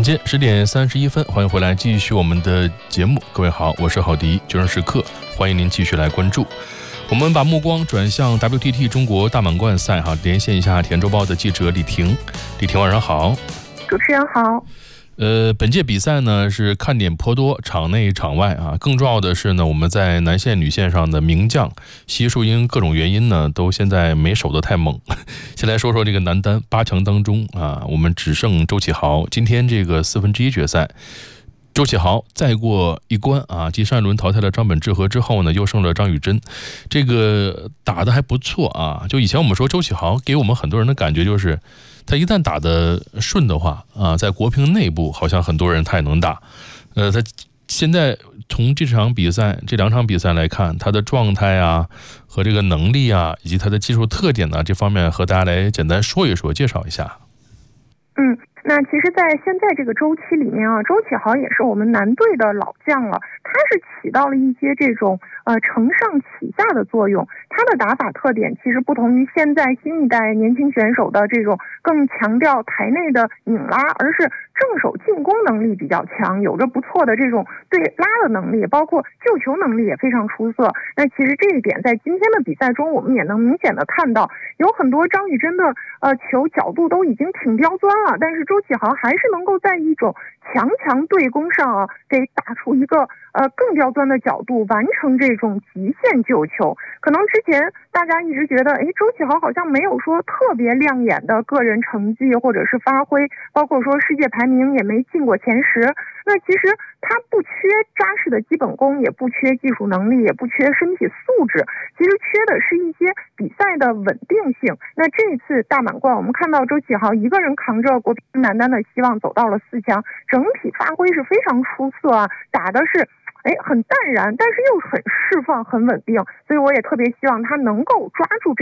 晚间10点31分，欢迎回来继续我们的节目。各位好，我是郝迪，就让时刻欢迎您继续来关注。我们把目光转向 WTT 中国大满贯赛连线一下田周报的记者李婷。李婷晚上好。 主持人好。 本届比赛呢是看点颇多，场内场外更重要的是呢，我们在男线女线上的名将悉数因各种原因呢都现在没守得太猛。先来说说这个男单8强当中我们只剩周启豪。今天这个1/4决赛，周启豪再过一关继上一轮淘汰了张本智和之后呢，又胜了张雨铮，这个打得还不错就以前我们说周启豪给我们很多人的感觉就是他一旦打得顺的话在国乒内部好像很多人他也能打。他现在从这场比赛这2场比赛来看，他的状态和这个能力以及他的技术特点这方面和大家来简单说一说，介绍一下。 那其实在现在这个周期里面周启豪也是我们男队的老将了，他是起到了一些这种承上启下的作用。他的打法特点其实不同于现在新一代年轻选手的这种更强调台内的拧拉，而是正手进攻能力比较强，有着不错的这种对拉的能力，包括救球能力也非常出色。那其实这一点在今天的比赛中我们也能明显的看到，有很多张雨铮的球角度都已经挺刁钻了，但是周启豪还是能够在一种强对攻上给打出一个更刁钻的角度，完成这种极限救球。可能之前大家一直觉得周启豪好像没有说特别亮眼的个人成绩或者是发挥，包括说世界排名也没进过前10。那其实他不缺扎实的基本功，也不缺技术能力，也不缺身体素质，其实缺的是一些比赛的稳定性。那这一次大满贯我们看到周启豪一个人扛着国乒男单的希望走到了4强，整体发挥是非常出色打的是很淡然，但是又很释放很稳定，所以我也特别希望他能够抓住